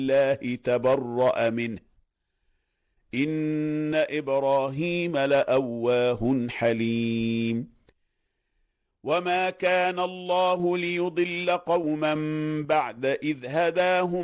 الله تبرأ منه إن إبراهيم لأواه حليم وما كان الله ليضل قوما بعد إذ هداهم